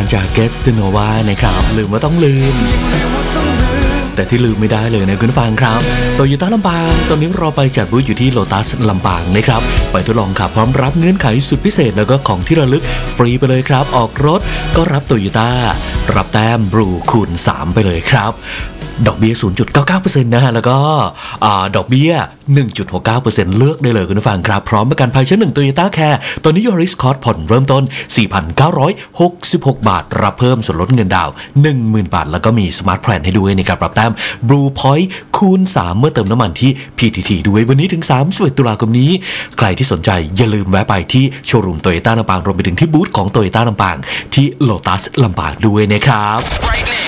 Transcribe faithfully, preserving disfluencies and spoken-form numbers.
จากเกสโนวานะครับลืมว่าต้องลืมแต่ที่ลืมไม่ได้เลยนะคุณผู้ฟังครับโตโยต้าลำปางตอนนี้เราไปจัดบูธอยู่ที่โลตัสลำปางนะครับไปทดลองขับพร้อมรับเงื่อนไขสุดพิเศษแล้วก็ของที่ระลึกฟรีไปเลยครับออกรถก็รับโตโยต้ารับแต้มบลูคูณสามไปเลยครับดอกเบี้ย ศูนย์จุดเก้าเก้าเปอร์เซ็นต์ นะฮะแล้วก็ดอกเบี้ย หนึ่งจุดหกเก้าเปอร์เซ็นต์ เลือกได้เลยคุณผู้ฟังครับพร้อมประกันภัยชั้นหนึ่ง Toyota Care ตอนนี้ Yaris Cross ผ่อนเริ่มต้น สี่พันเก้าร้อยหกสิบหก บาทรับเพิ่มส่วนลดเงินดาวน์ หนึ่งหมื่น บาทแล้วก็มี Smart Plan ให้ด้วยนะครับรับแต้ม Blue Point คูณสามเมื่อเติมน้ำมันที่ พี ที ที ด้วยวันนี้ถึงสามสิบเอ็ดตุลาคมนี้ใครที่สนใจอย่าลืมแวะไปที่โชว์รูม Toyota ลำปางรวมไปถึงที่บูธของ Toyota ลำปางที่ Lotus ลำปางด้วยนะครับ